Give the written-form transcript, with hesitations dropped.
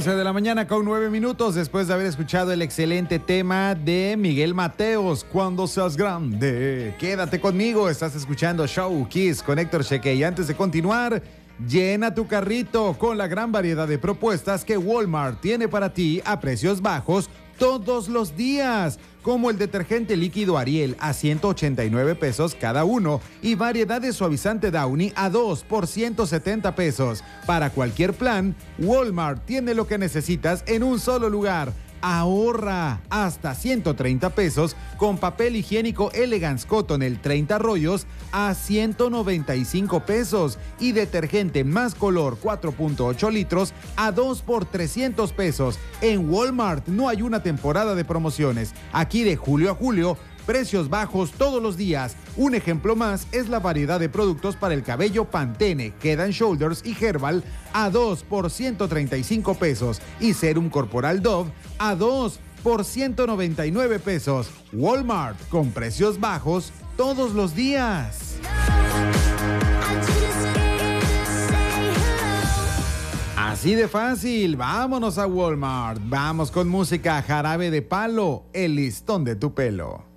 11 de la mañana con 9 minutos después de haber escuchado el excelente tema de Miguel Mateos, Cuando seas grande. Quédate conmigo, estás escuchando Show Kiss con Héctor Cheque. Y antes de continuar, llena tu carrito con la gran variedad de propuestas que Walmart tiene para ti a precios bajos todos los días, como el detergente líquido Ariel a 189 pesos cada uno y variedad de suavizante Downy a 2 por 170 pesos. Para cualquier plan, Walmart tiene lo que necesitas en un solo lugar. Ahorra hasta 130 pesos con papel higiénico Elegance Cotton el 30 rollos a 195 pesos y detergente Más Color 4.8 litros a 2 por 300 pesos. En Walmart no hay una temporada de promociones. Aquí de julio a julio, precios bajos todos los días. Un ejemplo más es la variedad de productos para el cabello Pantene, Head and Shoulders y Herbal a 2 por 135 pesos y Serum Corporal Dove a 2 por 199 pesos. Walmart, con precios bajos todos los días. Así de fácil, vámonos a Walmart. Vamos con música, Jarabe de Palo, el listón de tu pelo.